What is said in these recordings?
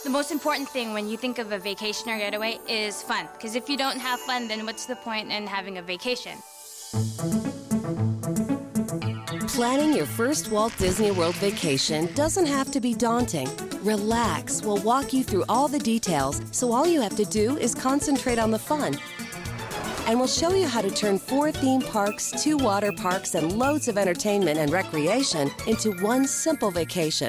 The most important thing when you think of a vacation or getaway is fun. Because if you don't have fun, then what's the point in having a vacation? Planning your first Walt Disney World vacation doesn't have to be daunting. Relax, we'll walk you through all the details, so all you have to do is concentrate on the fun. And we'll show you how to turn 4 theme parks, 2 water parks, and loads of entertainment and recreation into one simple vacation.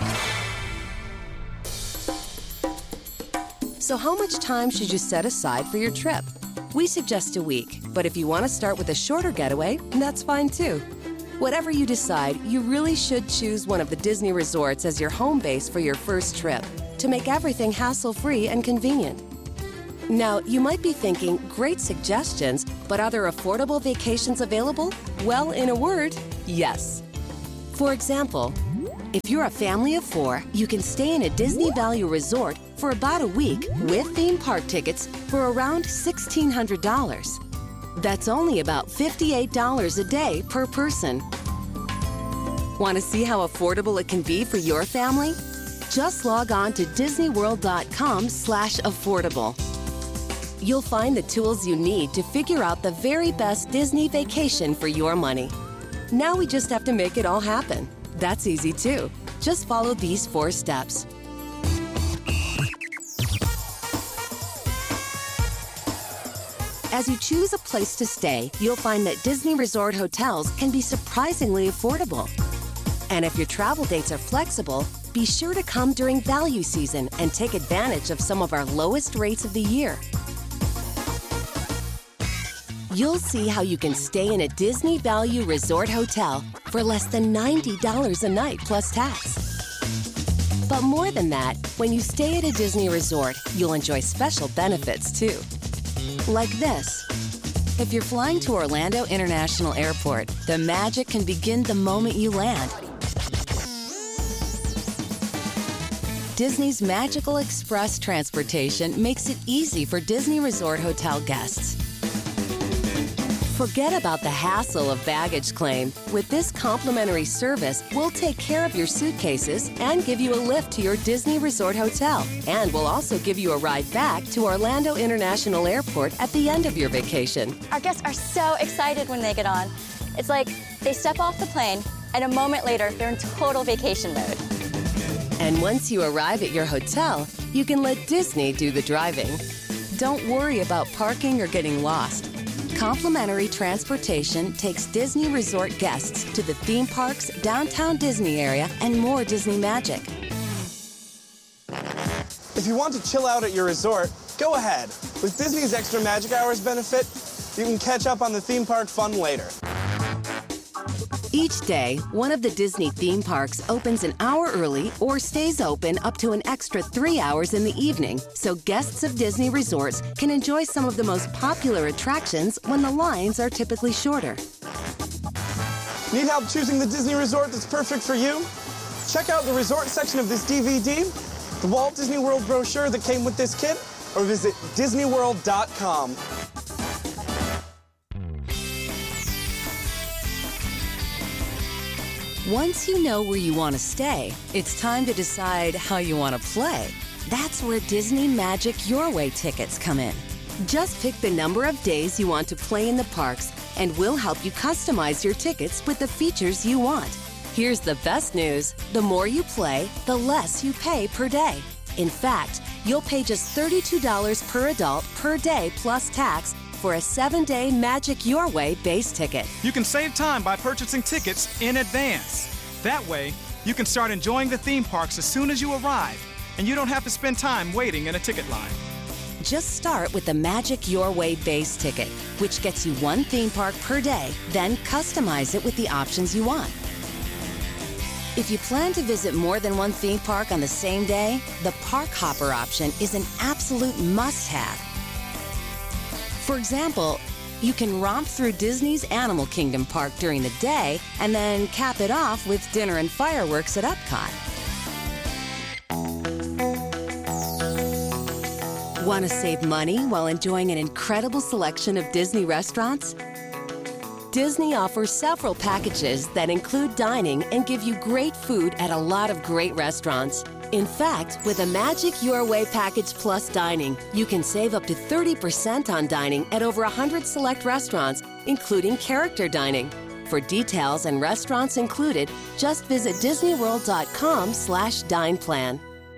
So how much time should you set aside for your trip? We suggest a week, but if you want to start with a shorter getaway, that's fine too. Whatever you decide, you really should choose one of the Disney resorts as your home base for your first trip to make everything hassle-free and convenient. Now, you might be thinking, great suggestions, but are there affordable vacations available? Well, in a word, yes. For example, if you're a family of 4, you can stay in a Disney Value resort for about a week with theme park tickets for around $1,600. That's only about $58 a day per person. Want to see how affordable it can be for your family? Just log on to disneyworld.com/affordable. You'll find the tools you need to figure out the very best Disney vacation for your money. Now we just have to make it all happen. That's easy too. Just follow these 4 steps. As you choose a place to stay, you'll find that Disney Resort hotels can be surprisingly affordable. And if your travel dates are flexible, be sure to come during value season and take advantage of some of our lowest rates of the year. You'll see how you can stay in a Disney Value Resort hotel for less than $90 a night plus tax. But more than that, when you stay at a Disney resort, you'll enjoy special benefits too. Like this. If you're flying to Orlando International Airport, the magic can begin the moment you land. Disney's Magical Express transportation makes it easy for Disney Resort hotel guests. Forget about the hassle of baggage claim. With this complimentary service, we'll take care of your suitcases and give you a lift to your Disney Resort hotel. And we'll also give you a ride back to Orlando International Airport at the end of your vacation. Our guests are so excited when they get on. It's like they step off the plane, and a moment later, they're in total vacation mode. And once you arrive at your hotel, you can let Disney do the driving. Don't worry about parking or getting lost. Complimentary transportation takes Disney Resort guests to the theme parks, downtown Disney area, and more Disney magic. If you want to chill out at your resort, go ahead. With Disney's Extra Magic Hours benefit, you can catch up on the theme park fun later. Each day, one of the Disney theme parks opens an hour early or stays open up to an extra 3 hours in the evening, so guests of Disney resorts can enjoy some of the most popular attractions when the lines are typically shorter. Need help choosing the Disney resort that's perfect for you? Check out the resort section of this DVD, the Walt Disney World brochure that came with this kit, or visit disneyworld.com. Once you know where you want to stay, it's time to decide how you want to play. That's where Disney Magic Your Way tickets come in. Just pick the number of days you want to play in the parks, and we'll help you customize your tickets with the features you want. Here's the best news. The more you play, the less you pay per day. In fact, you'll pay just $32 per adult per day plus tax for a 7-day Magic Your Way base ticket. You can save time by purchasing tickets in advance. That way, you can start enjoying the theme parks as soon as you arrive, and you don't have to spend time waiting in a ticket line. Just start with the Magic Your Way base ticket, which gets you 1 theme park per day, then customize it with the options you want. If you plan to visit more than 1 theme park on the same day, the Park Hopper option is an absolute must-have. For example, you can romp through Disney's Animal Kingdom Park during the day and then cap it off with dinner and fireworks at Epcot. Want to save money while enjoying an incredible selection of Disney restaurants? Disney offers several packages that include dining and give you great food at a lot of great restaurants. In fact, with a Magic Your Way Package Plus dining, you can save up to 30% on dining at over 100 select restaurants, including character dining. For details and restaurants included, just visit disneyworld.com/dineplan.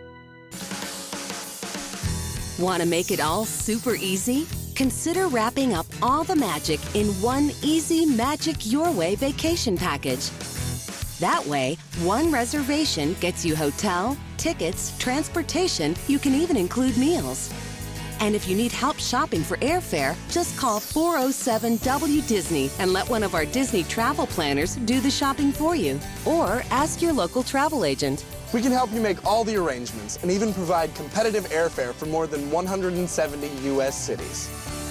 Want to make it all super easy? Consider wrapping up all the magic in one easy Magic Your Way vacation package. That way, one reservation gets you hotel, tickets, transportation, you can even include meals. And if you need help shopping for airfare, just call 407-WDISNEY and let one of our Disney travel planners do the shopping for you. Or ask your local travel agent. We can help you make all the arrangements and even provide competitive airfare for more than 170 U.S. cities.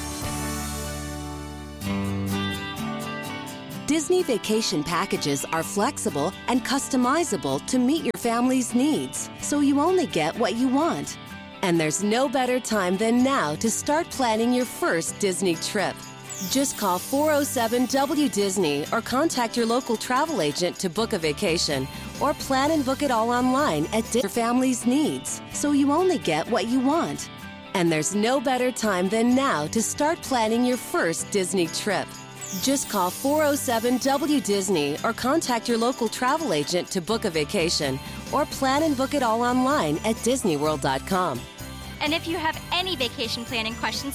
Disney vacation packages are flexible and customizable to meet your family's needs, so you only get what you want. And there's no better time than now to start planning your first Disney trip. Just call 407-WDISNEY or contact your local travel agent to book a vacation, or plan and book it all online at your family's needs, so you only get what you want. And there's no better time than now to start planning your first Disney trip. Just call 407-WDISNEY or contact your local travel agent to book a vacation, or plan and book it all online at disneyworld.com. And if you have any vacation planning questions,